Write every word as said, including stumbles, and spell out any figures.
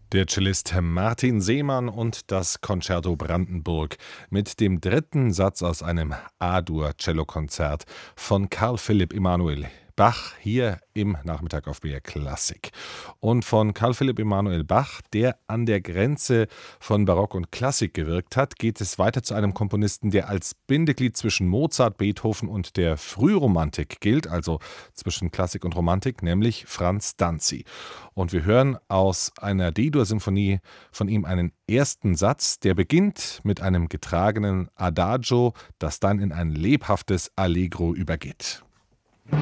Der Cellist Martin Seemann und das Concerto Brandenburg mit dem dritten Satz aus einem A-Dur-Cellokonzert von Carl Philipp Emanuel Bach hier im Nachmittag auf B R Klassik. Und von Carl Philipp Emanuel Bach, der an der Grenze von Barock und Klassik gewirkt hat, geht es weiter zu einem Komponisten, der als Bindeglied zwischen Mozart, Beethoven und der Frühromantik gilt, also zwischen Klassik und Romantik, nämlich Franz Danzi. Und wir hören aus einer D-Dur-Symphonie von ihm einen ersten Satz, der beginnt mit einem getragenen Adagio, das dann in ein lebhaftes Allegro übergeht.